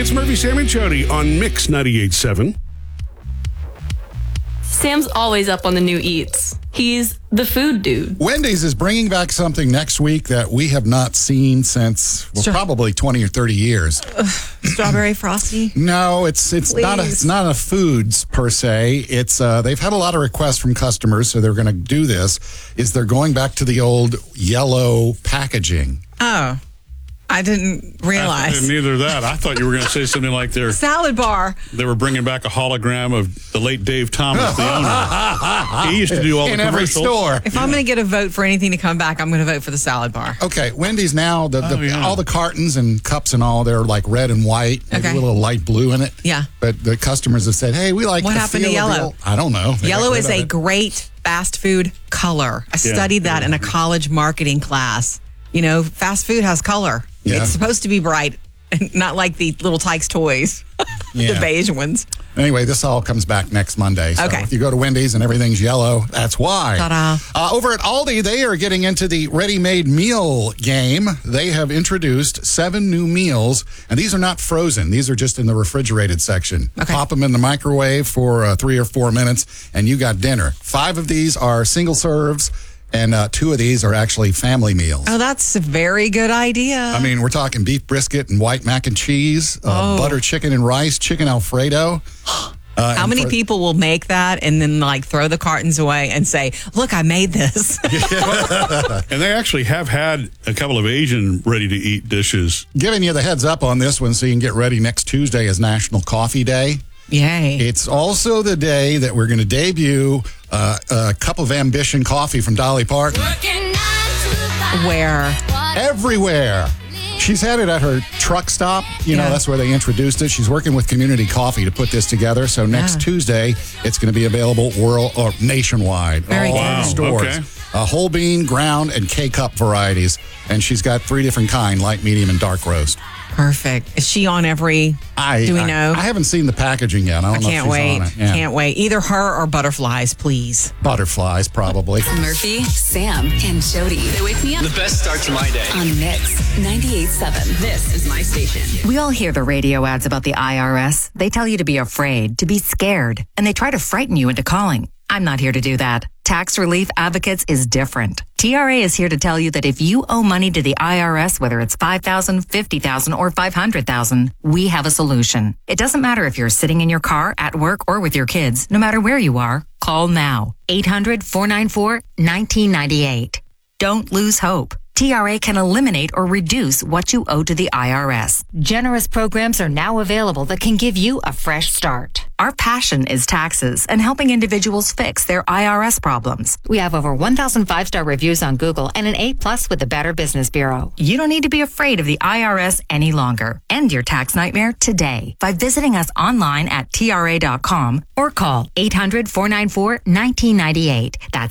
It's Murphy, Sam, and Jody on Mix 98.7. Sam's always up on the new eats. He's the food dude. Wendy's is bringing back something next week that we have not seen since probably 20 or 30 years. Strawberry Frosty? No, it's not a foods per se. It's they've had a lot of requests from customers, so they're going to do this. They're going back to the old yellow packaging. Oh, I didn't realize. Neither that. I thought you were going to say something like Salad bar. they were bringing back a hologram of the late Dave Thomas, the owner. He used to do all the in every commercials. store. If I'm going to get a vote for anything to come back, I'm going to vote for the salad bar. Okay, Wendy's now, yeah. all the cartons and cups and all, they're like red and white, maybe Okay. a little light blue in it. Yeah. But the customers have said, hey, we like What the happened to feel of the yellow? old-" I don't know. They Yellow got rid is of a it. great fast food color. I studied that in a college marketing class. You know, fast food has color. Yeah. It's supposed to be bright, not like the little Tykes toys, Yeah. the beige ones. Anyway, this all comes back next Monday. So Okay. if you go to Wendy's and everything's yellow, that's why. Ta-da. Over at Aldi, they are getting into the ready-made meal game. They have introduced 7 new meals, and these are not frozen. These are just in the refrigerated section. Okay. Pop them in the microwave for 3 or 4 minutes, and you got dinner. 5 of these are single serves, and 2 of these are actually family meals. Oh, that's a very good idea. I mean, we're talking beef brisket and white mac and cheese, butter chicken and rice, chicken Alfredo. How many people will make that and then like throw the cartons away and say, look, I made this? And they actually have had a couple of Asian ready-to-eat dishes. Giving you the heads up on this one so you can get ready. Next Tuesday is National Coffee Day. Yay. It's also the day that we're going to debut a Cup of Ambition coffee from Dolly Parton. Where? Everywhere. She's had it at her truck stop. You know, Yeah. that's where they introduced it. She's working with Community Coffee to put this together. So next Tuesday, it's going to be available nationwide. Very all good. Wow, stores. okay. Whole bean, ground, and K-cup varieties. And she's got 3 different kinds, light, medium, and dark roast. Perfect. Is she on every? Do we know? I haven't seen the packaging yet. I don't know Can't if she's wait. on it. Yeah. Can't wait. Either her or butterflies, please. Butterflies, probably. Murphy, Sam, and Jody. They wake me up The best start to my day. on Mix 98.7. This is my station. We all hear the radio ads about the IRS. They tell you to be afraid, to be scared, and they try to frighten you into calling. I'm not here to do that. Tax Relief Advocates is different. TRA is here to tell you that if you owe money to the IRS, whether it's $5,000, $50,000, or $500,000, we have a solution. It doesn't matter if you're sitting in your car, at work, or with your kids. No matter where you are, call now. 800-494-1998. Don't lose hope. TRA can eliminate or reduce what you owe to the IRS. Generous programs are now available that can give you a fresh start. Our passion is taxes and helping individuals fix their IRS problems. We have over 1,000 5-star reviews on Google and an A+ with the Better Business Bureau. You don't need to be afraid of the IRS any longer. End your tax nightmare today by visiting us online at TRA.com or call 800-494-1998. That's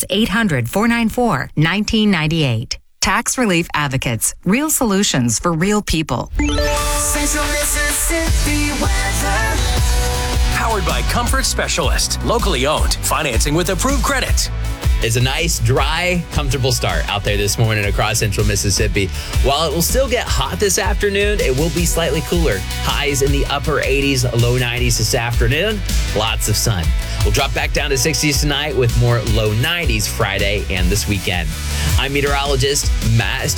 800-494-1998. Tax Relief Advocates. Real solutions for real people. Central Mississippi weather. Powered by Comfort Specialist. Locally owned. Financing with approved credit. It's a nice, dry, comfortable start out there this morning across central Mississippi. While it will still get hot this afternoon, it will be slightly cooler. Highs in the upper 80s, low 90s this afternoon. Lots of sun. We'll drop back down to 60s tonight with more low 90s Friday and this weekend. I'm meteorologist Matt